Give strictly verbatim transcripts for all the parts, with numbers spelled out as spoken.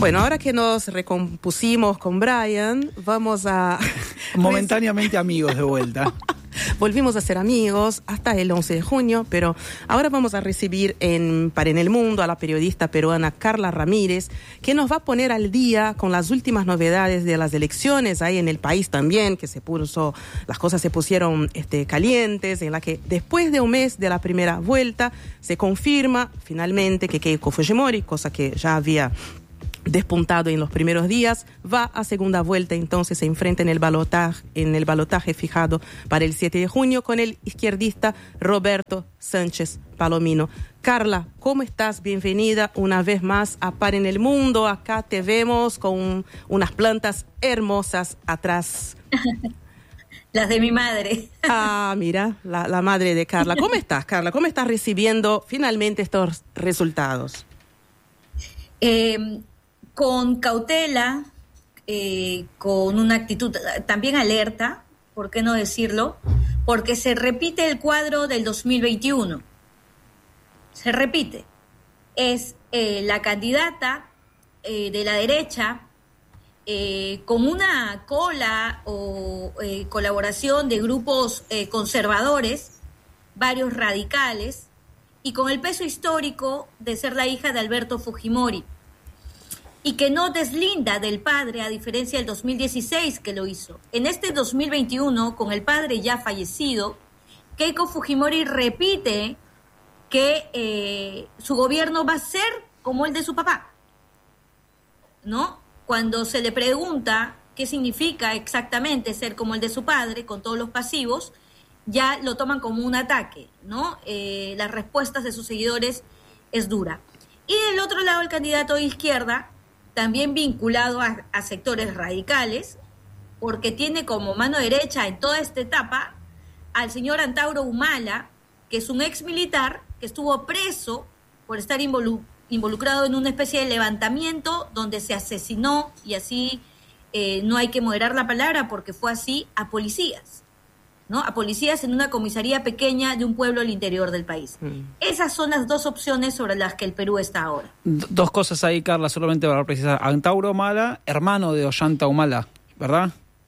Bueno, ahora que nos recompusimos con Brian, vamos a... Momentáneamente amigos de vuelta. Volvimos a ser amigos hasta el once de junio, pero ahora vamos a recibir en Para en el Mundo a la periodista peruana Carla Ramírez, que nos va a poner al día con las últimas novedades de las elecciones ahí en el país también, que se puso, las cosas se pusieron este, calientes, en la que después de un mes de la primera vuelta se confirma finalmente que Keiko Fujimori, cosa que ya había despuntado en los primeros días, va a segunda vuelta, entonces se enfrenta en el balotaje, en el balotaje fijado para el siete de junio con el izquierdista Roberto Sánchez Palomino. Carla, ¿cómo estás? Bienvenida una vez más a Para en el Mundo. Acá te vemos con unas plantas hermosas atrás. Las de mi madre. Ah, mira, la, la madre de Carla. ¿Cómo estás, Carla? ¿Cómo estás recibiendo finalmente estos resultados? Eh... Con cautela, eh, con una actitud también alerta, ¿por qué no decirlo? Porque se repite el cuadro del dos mil veintiuno. Se repite. Es eh, la candidata eh, de la derecha eh, con una cola o eh, colaboración de grupos eh, conservadores, varios radicales, y con el peso histórico de ser la hija de Alberto Fujimori, y que no deslinda del padre, a diferencia del dos mil dieciséis que lo hizo. En este dos mil veintiuno, con el padre ya fallecido, Keiko Fujimori repite que eh, su gobierno va a ser como el de su papá, ¿no? Cuando se le pregunta qué significa exactamente ser como el de su padre, con todos los pasivos, ya lo toman como un ataque, ¿no? Eh, las respuestas de sus seguidores es dura. Y del otro lado, el candidato de izquierda, también vinculado a, a sectores radicales, porque tiene como mano derecha en toda esta etapa al señor Antauro Humala, que es un ex militar que estuvo preso por estar involu- involucrado en una especie de levantamiento donde se asesinó, y así eh, no hay que moderar la palabra porque fue así, a policías, ¿no? A policías en una comisaría pequeña de un pueblo al interior del país. Mm. Esas son las dos opciones sobre las que el Perú está ahora. D- dos cosas ahí, Carla, solamente para precisar. Antauro Humala, hermano de Ollanta Humala, ¿verdad?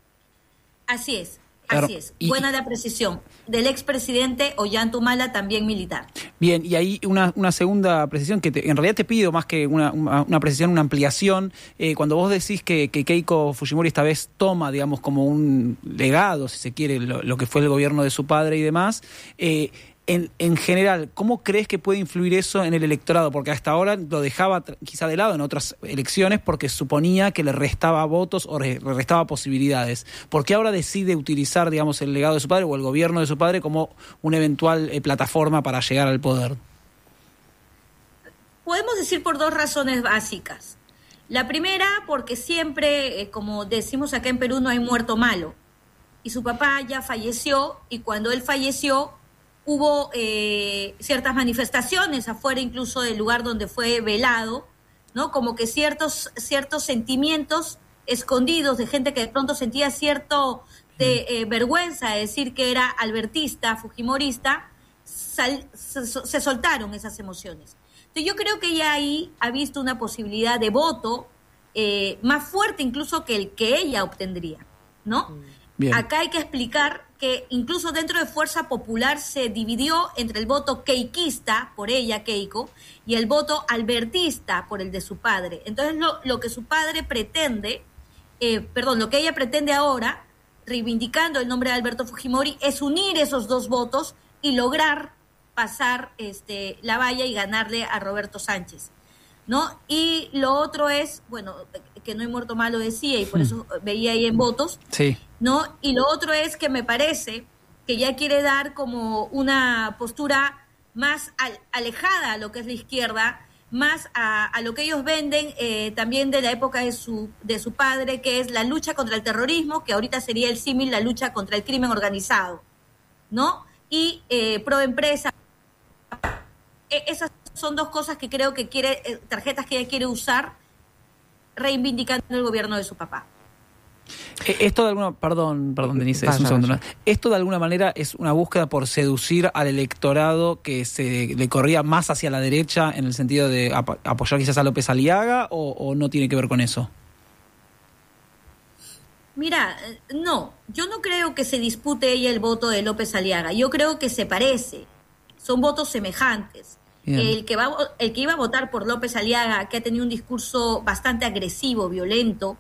Así es, así Her- es. y, Buena la precisión. Del expresidente Ollanta Humala, también militar. Bien, y ahí una, una segunda precisión, que te, en realidad te pido más que una, una, una precisión, una ampliación. Eh, cuando vos decís que, que Keiko Fujimori esta vez toma, digamos, como un legado, si se quiere, lo, lo que fue el gobierno de su padre y demás, eh, en, en general, ¿cómo crees que puede influir eso en el electorado? Porque hasta ahora lo dejaba quizá de lado en otras elecciones porque suponía que le restaba votos o le restaba posibilidades. ¿Por qué ahora decide utilizar, digamos, el legado de su padre o el gobierno de su padre como una eventual eh, plataforma para llegar al poder? Podemos decir por dos razones básicas. La primera, porque siempre, eh, como decimos acá en Perú, no hay muerto malo. Y su papá ya falleció, y cuando él falleció, hubo eh, ciertas manifestaciones afuera incluso del lugar donde fue velado, ¿no? Como que ciertos, ciertos sentimientos escondidos de gente que de pronto sentía cierto de, eh, vergüenza de decir que era albertista, fujimorista, sal, se, se soltaron esas emociones. Entonces yo creo que ella ahí ha visto una posibilidad de voto eh, más fuerte incluso que el que ella obtendría, ¿no? Bien. Acá hay que explicar que incluso dentro de Fuerza Popular se dividió entre el voto keikista, por ella, Keiko, y el voto albertista, por el de su padre. Entonces lo, lo que su padre pretende, eh, perdón, lo que ella pretende ahora, reivindicando el nombre de Alberto Fujimori, es unir esos dos votos y lograr pasar este, la valla y ganarle a Roberto Sánchez, ¿no? Y lo otro es, bueno, que no hay muerto malo decía, y por eso veía ahí en votos, sí, ¿no? Y lo otro es que me parece que ya quiere dar como una postura más al, alejada a lo que es la izquierda, más a, a lo que ellos venden eh, también de la época de su, de su padre, que es la lucha contra el terrorismo, que ahorita sería el símil, la lucha contra el crimen organizado, ¿no? Y eh, pro empresa. Eh, esas son dos cosas que creo que quiere, eh, tarjetas que ella quiere usar reivindicando el gobierno de su papá. Esto de alguna, perdón, perdón, Denise, es un segundo, ¿no? Esto de alguna manera es una búsqueda por seducir al electorado que se le corría más hacia la derecha en el sentido de ap- apoyar quizás a López Aliaga, o, o no tiene que ver con eso. Mira, no, yo no creo que se dispute ella el voto de López Aliaga. Yo creo que se parece, son votos semejantes. Bien. El que va, el que iba a votar por López Aliaga, que ha tenido un discurso bastante agresivo, violento.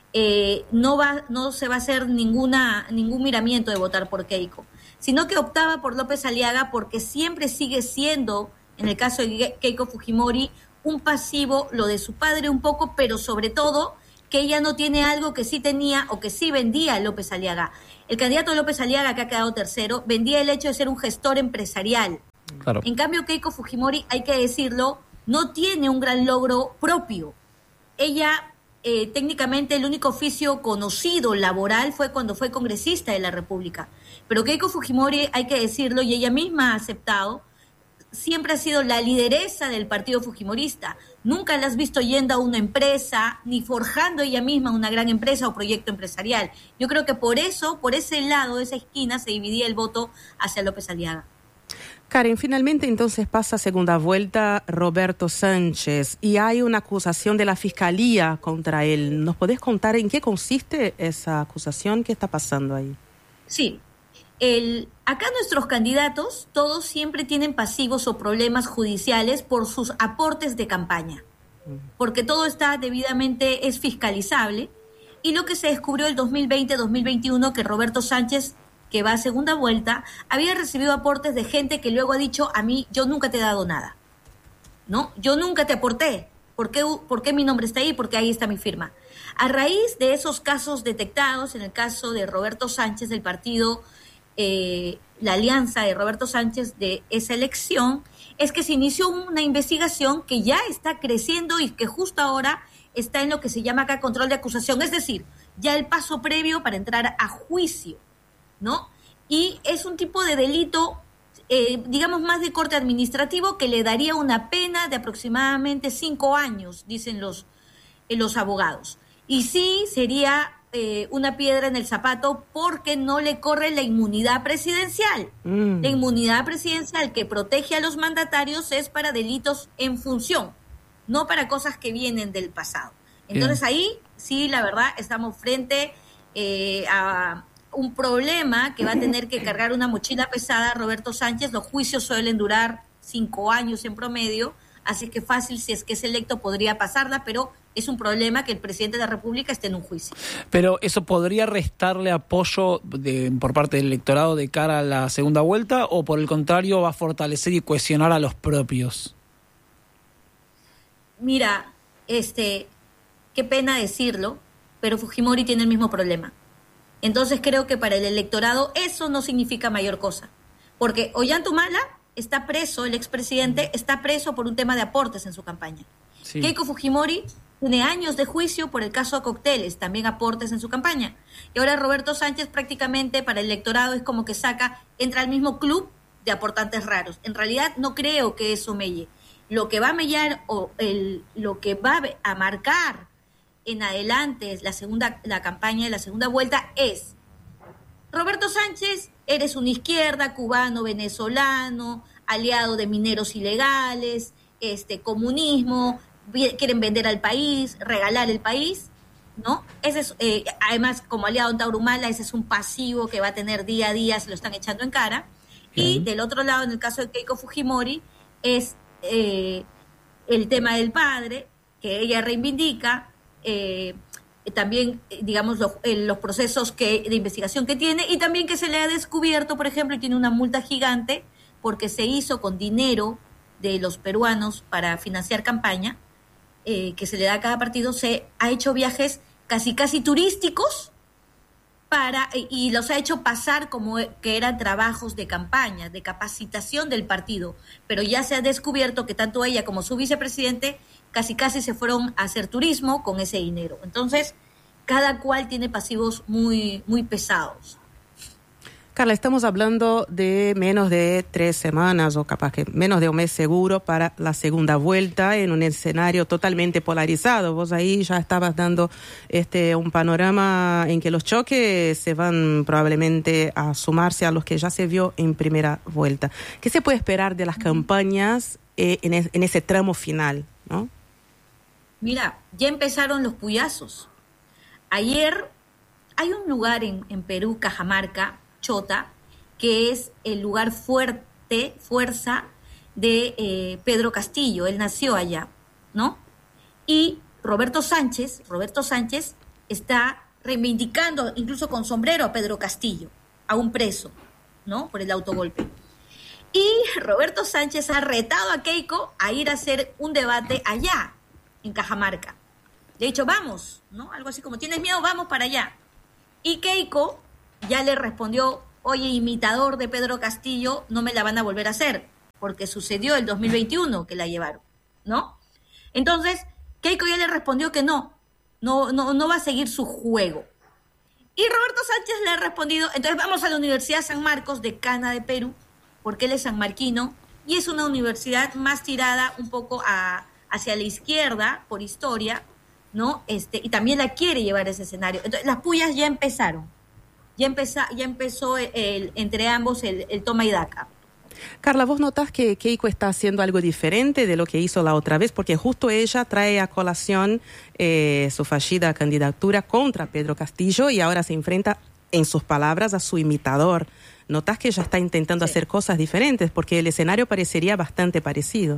Eh, no va, no se va a hacer ninguna, ningún miramiento de votar por Keiko, sino que optaba por López Aliaga porque siempre sigue siendo, en el caso de Keiko Fujimori, un pasivo, lo de su padre un poco, pero sobre todo que ella no tiene algo que sí tenía o que sí vendía López Aliaga. El candidato López Aliaga, que ha quedado tercero, vendía el hecho de ser un gestor empresarial. Claro. En cambio, Keiko Fujimori, hay que decirlo, no tiene un gran logro propio. Ella... Eh, técnicamente el único oficio conocido laboral fue cuando fue congresista de la República. Pero Keiko Fujimori, hay que decirlo, y ella misma ha aceptado, siempre ha sido la lideresa del partido fujimorista. Nunca la has visto yendo a una empresa, ni forjando ella misma una gran empresa o proyecto empresarial. Yo creo que por eso, por ese lado, esa esquina, se dividía el voto hacia López Aliaga. Karen, finalmente entonces pasa segunda vuelta Roberto Sánchez y hay una acusación de la Fiscalía contra él. ¿Nos podés contar en qué consiste esa acusación? ¿Qué está pasando ahí? Sí. El, acá nuestros candidatos todos siempre tienen pasivos o problemas judiciales por sus aportes de campaña, porque todo está debidamente, es fiscalizable, y lo que se descubrió el dos mil veinte dos mil veintiuno, que Roberto Sánchez, que va a segunda vuelta, había recibido aportes de gente que luego ha dicho, a mí, yo nunca te he dado nada, ¿no? Yo nunca te aporté. ¿Por qué, por qué mi nombre está ahí? Porque ahí está mi firma. A raíz de esos casos detectados, en el caso de Roberto Sánchez, del partido, eh, la alianza de Roberto Sánchez de esa elección, es que se inició una investigación que ya está creciendo y que justo ahora está en lo que se llama acá control de acusación, es decir, ya el paso previo para entrar a juicio, ¿no? Y es un tipo de delito, eh, digamos, más de corte administrativo, que le daría una pena de aproximadamente cinco años, dicen los, eh, los abogados. Y sí sería eh, una piedra en el zapato porque no le corre la inmunidad presidencial. Mm. La inmunidad presidencial que protege a los mandatarios es para delitos en función, no para cosas que vienen del pasado. Entonces Bien. Ahí sí, la verdad, estamos frente eh, a un problema que va a tener que cargar una mochila pesada Roberto Sánchez. Los juicios suelen durar cinco años en promedio, así que fácil, si es que es electo, podría pasarla, pero es un problema que el presidente de la República esté en un juicio. Pero ¿eso podría restarle apoyo de, por parte del electorado de cara a la segunda vuelta, o por el contrario va a fortalecer y cohesionar a los propios? Mira, este, qué pena decirlo, pero Fujimori tiene el mismo problema. Entonces creo que para el electorado eso no significa mayor cosa. Porque Ollanta-Humala está preso, el expresidente está preso por un tema de aportes en su campaña. Sí. Keiko Fujimori tiene años de juicio por el caso de Cócteles, también aportes en su campaña. Y ahora Roberto Sánchez prácticamente para el electorado es como que saca, entra al mismo club de aportantes raros. En realidad no creo que eso melle. Lo que va a mellar o el, lo que va a marcar en adelante la segunda la campaña de la segunda vuelta es: Roberto Sánchez, eres una izquierda, cubano, venezolano, aliado de mineros ilegales, este comunismo, quieren vender al país, regalar el país, ¿no? Ese es, eh, además, como aliado en Ollanta-Humala, ese es un pasivo que va a tener día a día, se lo están echando en cara. Bien. Y del otro lado, en el caso de Keiko Fujimori, es eh, el tema del padre, que ella reivindica, Eh, también, digamos, los, eh, los procesos que, de investigación que tiene, y también que se le ha descubierto, por ejemplo, y tiene una multa gigante porque se hizo con dinero de los peruanos para financiar campaña, eh, que se le da a cada partido, se ha hecho viajes casi casi turísticos para y los ha hecho pasar como que eran trabajos de campaña, de capacitación del partido, pero ya se ha descubierto que tanto ella como su vicepresidente casi casi se fueron a hacer turismo con ese dinero. Entonces, cada cual tiene pasivos muy, muy pesados. Carla, estamos hablando de menos de tres semanas o capaz que menos de un mes seguro para la segunda vuelta en un escenario totalmente polarizado. Vos ahí ya estabas dando este un panorama en que los choques se van probablemente a sumarse a los que ya se vio en primera vuelta. ¿Qué se puede esperar de las campañas eh, en, es, en ese tramo final, ¿no? Mira, ya empezaron los puyazos. Ayer hay un lugar en, en Perú, Cajamarca, Chota, que es el lugar fuerte, fuerza de eh, Pedro Castillo. Él nació allá, ¿no? Y Roberto Sánchez, Roberto Sánchez está reivindicando, incluso con sombrero, a Pedro Castillo, a un preso, ¿no? Por el autogolpe. Y Roberto Sánchez ha retado a Keiko a ir a hacer un debate allá, en Cajamarca. De hecho, vamos, ¿no? Algo así como, ¿tienes miedo? Vamos para allá. Y Keiko ya le respondió, oye, imitador de Pedro Castillo, no me la van a volver a hacer, porque sucedió el dos mil veintiuno que la llevaron, ¿no? Entonces, Keiko ya le respondió que no, no, no, no va a seguir su juego. Y Roberto Sánchez le ha respondido, entonces vamos a la Universidad San Marcos de Cana de Perú, porque él es sanmarquino, y es una universidad más tirada un poco a, hacia la izquierda, por historia, ¿no? Este, y también la quiere llevar a ese escenario. Entonces, las pullas ya empezaron. Ya, empezó, ya empezó el, el, entre ambos el, el toma y daca. Carla, ¿vos notás que Keiko está haciendo algo diferente de lo que hizo la otra vez? Porque justo ella trae a colación eh, su fallida candidatura contra Pedro Castillo y ahora se enfrenta, en sus palabras, a su imitador. ¿Notás que ella está intentando sí. hacer cosas diferentes? Porque el escenario parecería bastante parecido.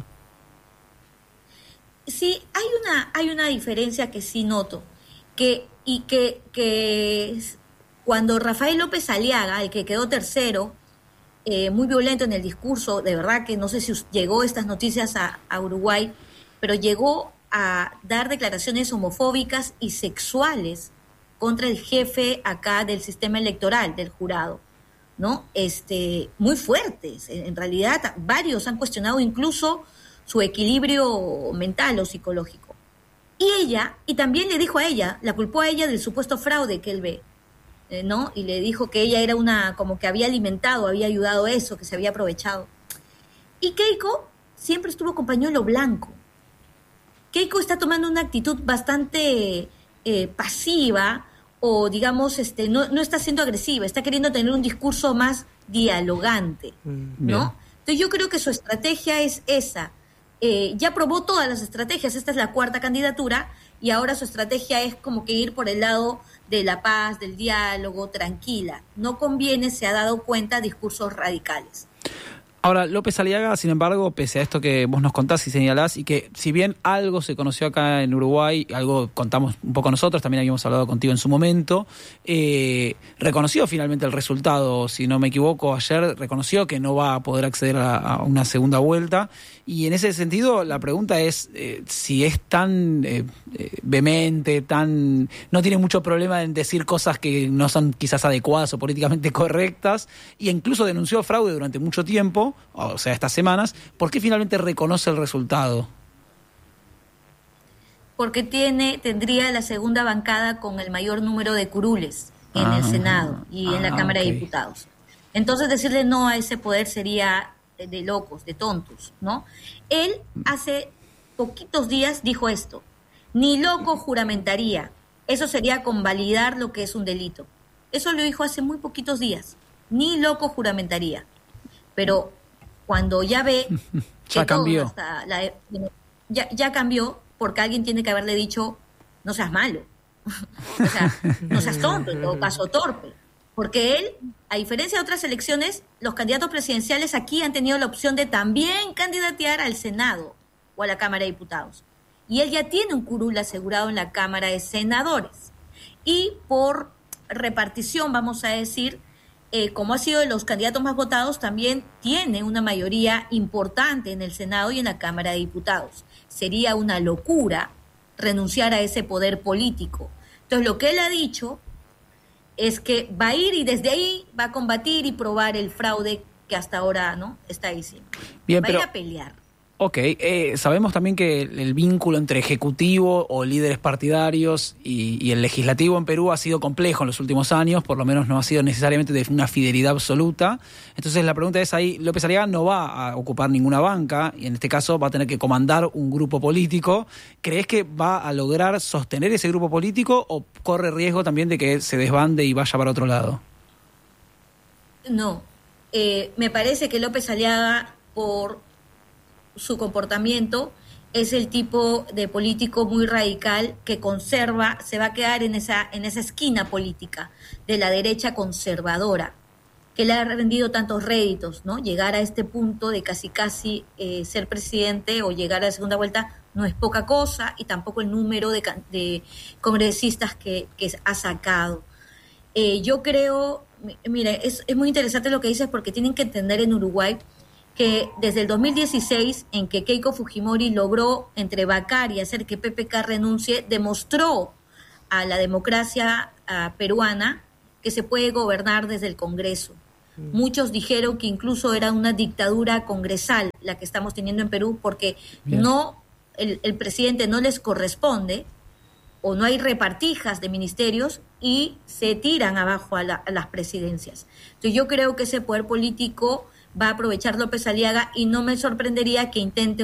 Sí, hay una, hay una diferencia que sí noto. Que, y que... que Cuando Rafael López Aliaga, el que quedó tercero, eh, muy violento en el discurso, de verdad que no sé si llegó estas noticias a, a Uruguay, pero llegó a dar declaraciones homofóbicas y sexuales contra el jefe acá del sistema electoral, del jurado, ¿no? Este, muy fuertes. En realidad, varios han cuestionado incluso su equilibrio mental o psicológico. Y ella, y también le dijo a ella, la culpó a ella del supuesto fraude que él ve. Eh, ¿no? Y le dijo que ella era una, como que había alimentado, había ayudado a eso, que se había aprovechado. Y Keiko siempre estuvo con pañuelo blanco. Keiko está tomando una actitud bastante eh, pasiva, o digamos, este, no, no está siendo agresiva, está queriendo tener un discurso más dialogante, ¿no? Entonces yo creo que su estrategia es esa. Eh, ya probó todas las estrategias, esta es la cuarta candidatura, y ahora su estrategia es como que ir por el lado de la paz, del diálogo, tranquila. No conviene, se ha dado cuenta, discursos radicales. Ahora, López Aliaga, sin embargo, pese a esto que vos nos contás y señalás, y que si bien algo se conoció acá en Uruguay, algo contamos un poco nosotros, también habíamos hablado contigo en su momento, eh, reconoció finalmente el resultado, si no me equivoco, ayer reconoció que no va a poder acceder a, a una segunda vuelta, y en ese sentido la pregunta es eh, si es tan eh, eh, vehemente, tan no tiene mucho problema en decir cosas que no son quizás adecuadas o políticamente correctas, y incluso denunció fraude durante mucho tiempo, o sea, estas semanas. ¿Por qué finalmente reconoce el resultado? Porque tiene, tendría la segunda bancada con el mayor número de curules en ah, el Senado y ah, en la Cámara okay. de Diputados. Entonces decirle no a ese poder sería de, de locos, de tontos, ¿no? Él hace poquitos días dijo esto: ni loco juramentaría. Eso sería convalidar lo que es un delito. Eso lo dijo hace muy poquitos días. Ni loco juramentaría. Pero cuando ya ve que ya cambió. Hasta la, ya, ya cambió, porque alguien tiene que haberle dicho, no seas malo, o sea, no seas tonto, en todo caso torpe. Porque él, a diferencia de otras elecciones, los candidatos presidenciales aquí han tenido la opción de también candidatear al Senado o a la Cámara de Diputados. Y él ya tiene un curul asegurado en la Cámara de Senadores. Y por repartición, vamos a decir, Eh, como ha sido de los candidatos más votados, también tiene una mayoría importante en el Senado y en la Cámara de Diputados. Sería una locura renunciar a ese poder político. Entonces, lo que él ha dicho es que va a ir y desde ahí va a combatir y probar el fraude que hasta ahora no está diciendo. Bien, va pero... a ir a pelear. Ok, eh, sabemos también que el, el vínculo entre ejecutivo o líderes partidarios y, y el legislativo en Perú ha sido complejo en los últimos años, por lo menos no ha sido necesariamente de una fidelidad absoluta. Entonces la pregunta es ahí, López Aliaga no va a ocupar ninguna banca y en este caso va a tener que comandar un grupo político. ¿Crees que va a lograr sostener ese grupo político o corre riesgo también de que se desbande y vaya para otro lado? No, eh, me parece que López Aliaga, por su comportamiento, es el tipo de político muy radical que conserva, se va a quedar en esa, en esa esquina política de la derecha conservadora, que le ha rendido tantos réditos, ¿no? Llegar a este punto de casi casi eh, ser presidente o llegar a la segunda vuelta no es poca cosa, y tampoco el número de, de congresistas que, que ha sacado. Eh, yo creo, mira, es, es muy interesante lo que dices, porque tienen que entender en Uruguay que desde el dos mil dieciséis, en que Keiko Fujimori logró entrevacar y hacer que P P K renuncie, demostró a la democracia uh, peruana que se puede gobernar desde el Congreso. Mm. Muchos dijeron que incluso era una dictadura congresal la que estamos teniendo en Perú, porque Bien. no el, el presidente no les corresponde, o no hay repartijas de ministerios y se tiran abajo a, la, a las presidencias. Entonces yo creo que ese poder político va a aprovechar López Aliaga, y no me sorprendería que intente